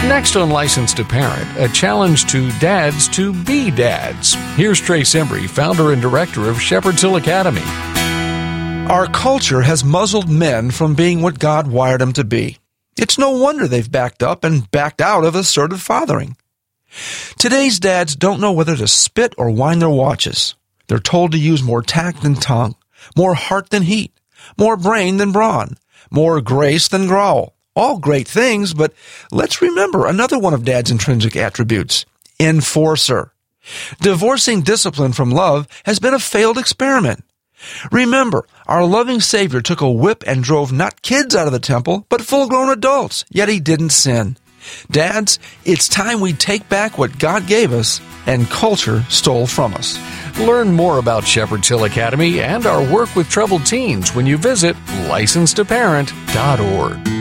Next on Licensed to Parent, a challenge to dads to be dads. Here's Trace Embry, founder and director of Shepherd's Hill Academy. Our culture has muzzled men from being what God wired them to be. It's no wonder they've backed up and backed out of assertive fathering. Today's dads don't know whether to spit or wind their watches. They're told to use more tact than tongue, more heart than heat, more brain than brawn, more grace than growl. All great things, but let's remember another one of Dad's intrinsic attributes, enforcer. Divorcing discipline from love has been a failed experiment. Remember, our loving Savior took a whip and drove not kids out of the temple, but full-grown adults, yet he didn't sin. Dads, it's time we take back what God gave us and culture stole from us. Learn more about Shepherd's Hill Academy and our work with troubled teens when you visit licensedtoparent.org.